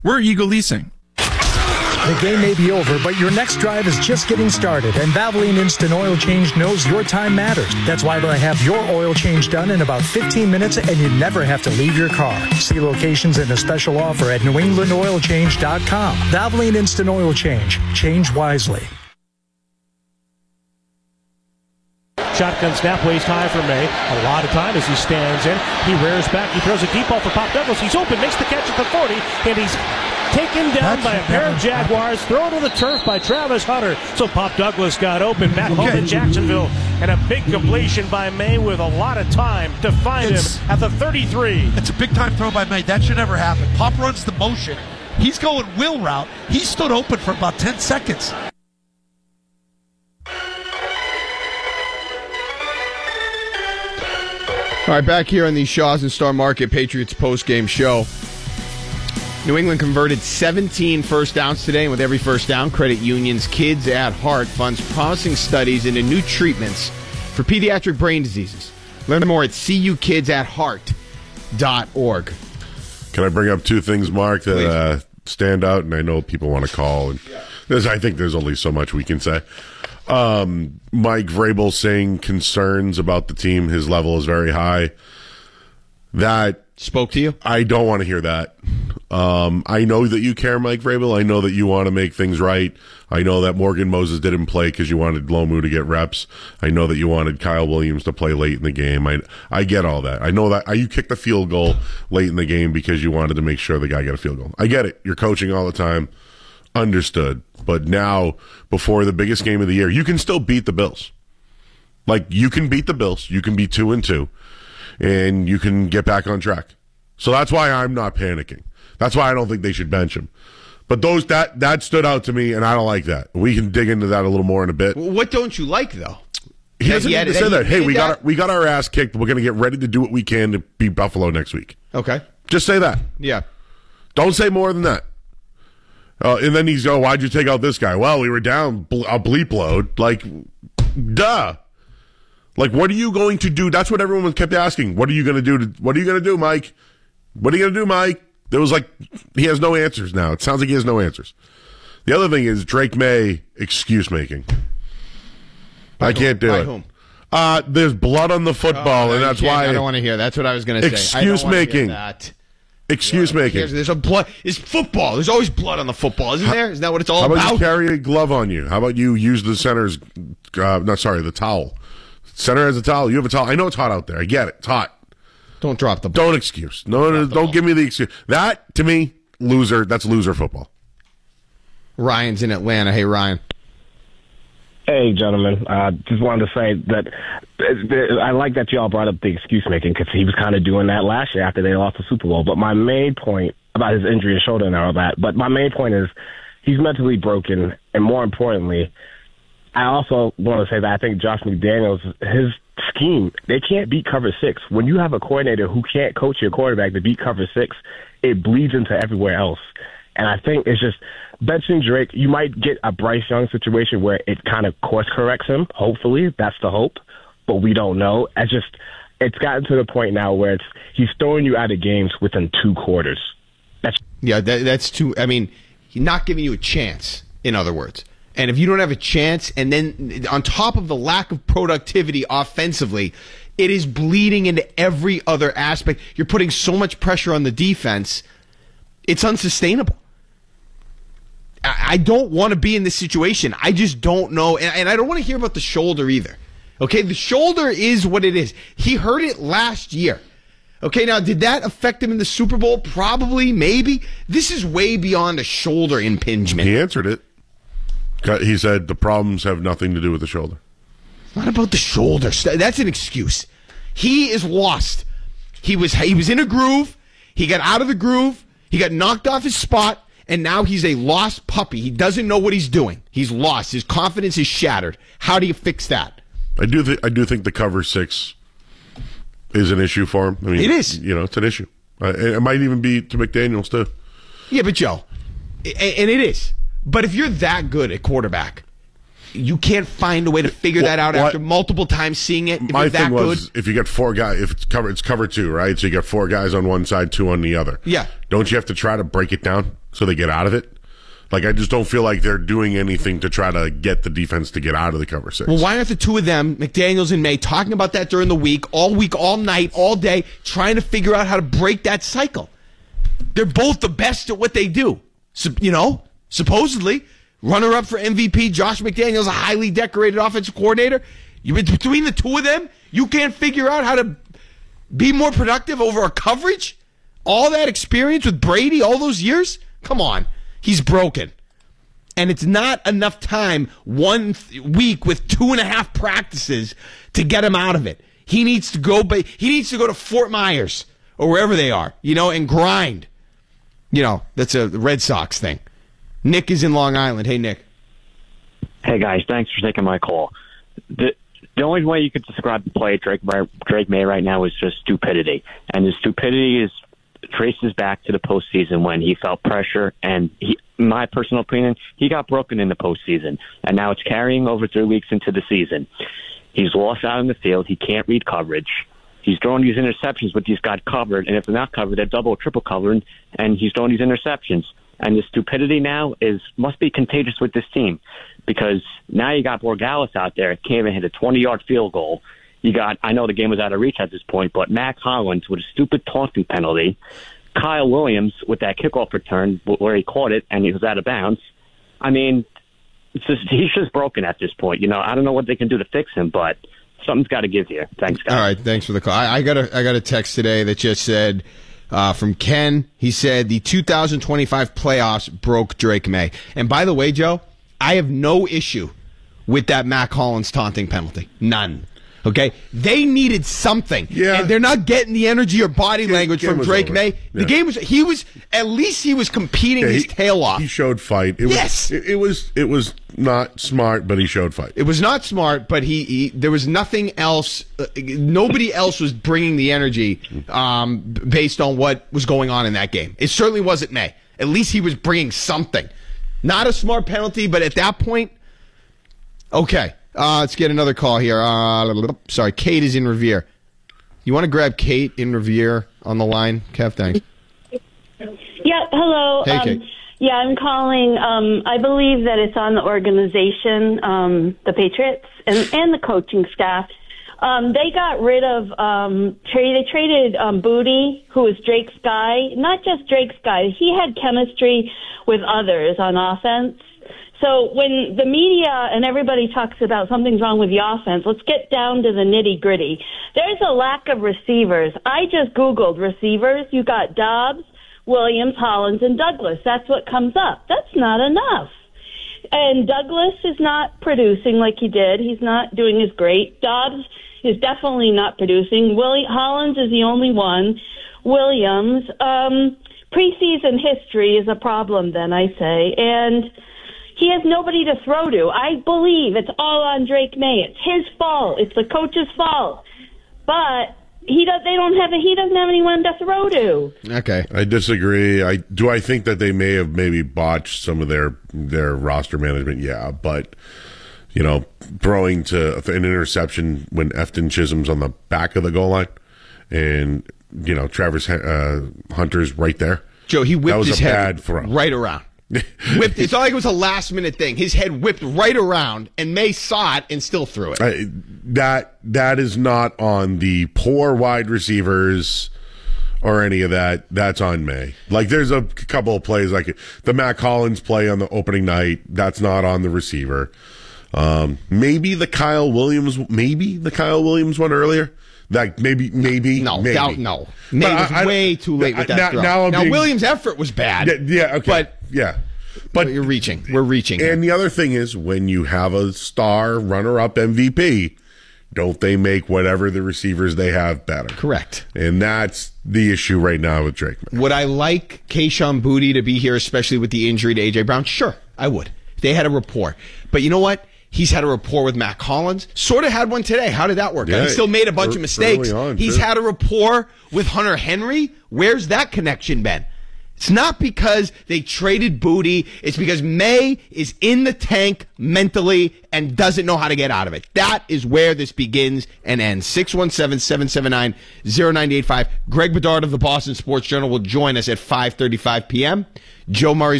We're Eagle Leasing. The game may be over, but your next drive is just getting started, and Valvoline Instant Oil Change knows your time matters. That's why they'll have your oil change done in about 15 minutes, and you never have to leave your car. See locations and a special offer at NewEnglandOilChange.com. Valvoline Instant Oil Change. Change wisely. Shotgun snap, waist high for May. A lot of time as he stands in. He rears back. He throws a deep ball for Pop Douglas. He's open, makes the catch at the 40, and he's taken down by a pair of Jaguars, thrown to the turf by Travis Hunter. So Pop Douglas got open, back home in Jacksonville, and a big completion by May with a lot of time to find him at the 33. It's a big-time throw by May. That should never happen. Pop runs the motion. He's going wheel route. He stood open for about 10 seconds. All right, back here on the Shaw's and Star Market Patriots postgame show. New England converted 17 first downs today, and with every first down, Credit Union's Kids at Heart funds promising studies into new treatments for pediatric brain diseases. Learn more at cukidsatheart.org. Can I bring up two things, Mark, that stand out? And I know people want to call. And I think there's only so much we can say. Mike Vrabel saying concerns about the team. His level is very high. That spoke to you? I don't want to hear that. I know that you care, Mike Vrabel. I know that you want to make things right. I know that Morgan Moses didn't play because you wanted Lomu to get reps. I know that you wanted Kyle Williams to play late in the game. I get all that. I know that you kicked the field goal late in the game because you wanted to make sure the guy got a field goal. I get it. You're coaching all the time. Understood. But now, before the biggest game of the year, you can still beat the Bills. Like, you can beat the Bills. You can be 2-2. And you can get back on track. So that's why I'm not panicking. That's why I don't think they should bench him. But that stood out to me, and I don't like that. We can dig into that a little more in a bit. What don't you like, though? He doesn't need to say that. Hey, we got our ass kicked. We're going to get ready to do what we can to beat Buffalo next week. Okay. Just say that. Yeah. Don't say more than that. And then he's going, why'd you take out this guy? Well, we were down a bleep load. Like, duh. Like, what are you going to do? That's what everyone kept asking. What are you going to do? What are you going to do, Mike? What are you going to do, Mike? There was like, he has no answers now. It sounds like he has no answers. The other thing is Drake May excuse making. I can't do it. Whom? There's blood on the football, and that's why I don't want to hear. That's what I was going to say. Excuse making. Excuse making. There's a blood. It's football. There's always blood on the football, isn't there? Isn't that what it's all about? How about you carry a glove on you? How about you use the center's? The towel. Center has a towel. You have a towel. I know it's hot out there. I get it. It's hot. Don't drop the ball. Don't excuse. No, don't give me the excuse. That, to me, loser. That's loser football. Ryan's in Atlanta. Hey, Ryan. Hey, gentlemen. Just wanted to say that I like that y'all brought up the excuse making because he was kind of doing that last year after they lost the Super Bowl. But my main point about his injury and shoulder and all that, but my main point is he's mentally broken, and more importantly, I also want to say that I think Josh McDaniels, his scheme, they can't beat cover 6. When you have a coordinator who can't coach your quarterback to beat cover 6, it bleeds into everywhere else. And I think it's just benching Drake. You might get a Bryce Young situation where it kind of course corrects him. Hopefully, that's the hope, but we don't know. It's gotten to the point now where he's throwing you out of games within 2 quarters. That's too. I mean, he's not giving you a chance. In other words. And if you don't have a chance, and then on top of the lack of productivity offensively, it is bleeding into every other aspect. You're putting so much pressure on the defense, it's unsustainable. I don't want to be in this situation. I just don't know. And I don't want to hear about the shoulder either. Okay, the shoulder is what it is. He hurt it last year. Okay, now, did that affect him in the Super Bowl? Probably, maybe. This is way beyond a shoulder impingement. He answered it. He said the problems have nothing to do with the shoulder. It's not about the shoulder. That's an excuse. He is lost. He was in a groove. He got out of the groove. He got knocked off his spot, and now he's a lost puppy. He doesn't know what he's doing. He's lost. His confidence is shattered. How do you fix that? I do think the cover 6 is an issue for him. I mean, it is. It's an issue. It might even be to McDaniels too. Yeah, but Joe, and it is. But if you're that good at quarterback, you can't find a way to figure that out after multiple times seeing it. If my you're that thing was, good, if you get 4 guys, if it's cover 2, right? So you got 4 guys on one side, 2 on the other. Yeah. Don't you have to try to break it down? so they get out of it. Like, I just don't feel like they're doing anything to try to get the defense to get out of the cover 6. Well, why aren't the two of them, McDaniels and May, talking about that during the week, all night, all day, trying to figure out how to break that cycle? They're both the best at what they do. So, supposedly, runner-up for MVP, Josh McDaniels, a highly decorated offensive coordinator. Between the two of them, you can't figure out how to be more productive over a coverage? All that experience with Brady all those years? Come on. He's broken. And it's not enough time, 1 week with 2.5 practices to get him out of it. He needs to go to Fort Myers or wherever they are, and grind. That's a Red Sox thing. Nick is in Long Island. Hey, Nick. Hey, guys. Thanks for taking my call. The only way you could describe the play of Drake May right now is just stupidity. And the stupidity traces back to the postseason when he felt pressure, and in my personal opinion, he got broken in the postseason, and now it's carrying over 3 weeks into the season. He's lost out in the field. He can't read coverage. He's throwing these interceptions, but he's got covered, and if they're not covered, they're double or triple covered, and he's throwing these interceptions. And the stupidity now must be contagious with this team, because now you got Borregales out there, can't even hit a 20-yard field goal. You got, I know the game was out of reach at this point, but Mac Hollins with a stupid taunting penalty. Kyle Williams with that kickoff return where he caught it and he was out of bounds. I mean, he's just broken at this point. I don't know what they can do to fix him, but something's got to give here. Thanks, guys. All right, thanks for the call. I got a text today that just said, from Ken, he said, the 2025 playoffs broke Drake May. And by the way, Joe, I have no issue with that Mac Hollins taunting penalty. None. Okay, they needed something, and they're not getting the energy or body language from Drake May. The game was he was competing his tail off. He showed fight. It was not smart, but he showed fight. It was not smart, but there was nothing else. Nobody else was bringing the energy based on what was going on in that game. It certainly wasn't May. At least he was bringing something. Not a smart penalty, but at that point, okay. Let's get another call here. Sorry, Kate is in Revere. You want to grab Kate in Revere on the line? Kev, thanks. Yeah, hello. Hey, Kate. Yeah, I'm calling. I believe that it's on the organization, the Patriots, and the coaching staff. They got rid of, they traded Booty, who was Drake's guy. Not just Drake's guy. He had chemistry with others on offense. So when the media and everybody talks about something's wrong with the offense, let's get down to the nitty-gritty. There's a lack of receivers. I just Googled receivers. You got Dobbs, Williams, Hollins, and Douglas. That's what comes up. That's not enough. And Douglas is not producing like he did. He's not doing as great. Dobbs is definitely not producing. Hollins is the only one. Williams, preseason history is a problem then, I say. And he has nobody to throw to. I believe it's all on Drake May. It's his fault. It's the coach's fault. But he doesn't have anyone to throw to. Okay. I disagree. I think that they may have botched some of their roster management. Yeah, but throwing to an interception when Efton Chisholm's on the back of the goal line, and Travis Hunter's right there. Joe, he whipped his head bad throw. Right around. It's not like it was a last minute thing. His head whipped right around, and May saw it and still threw it. That is not on the poor wide receivers or any of that. That's on May. Like, there's a couple of plays like the Mac Hollins play on the opening night. That's not on the receiver. Maybe the Kyle Williams one earlier. Like maybe. No. May was way too late with that throw. Now Williams' effort was bad. Yeah, okay. But you're reaching. We're reaching. And the other thing is, when you have a star runner-up MVP, don't they make whatever the receivers they have better? Correct. And that's the issue right now with Drake. Would I like Kayshon Boutte to be here, especially with the injury to A.J. Brown? Sure, I would. They had a rapport. But you know what? He's had a rapport with Mac Hollins. Sort of had one today. How did that work? Yeah, he still made a bunch of mistakes. He's had a rapport with Hunter Henry. Where's that connection been? It's not because they traded Booty. It's because May is in the tank mentally and doesn't know how to get out of it. That is where this begins and ends. 617-779-0985. Greg Bedard of the Boston Sports Journal will join us at 5:35 p.m. Joe Murray's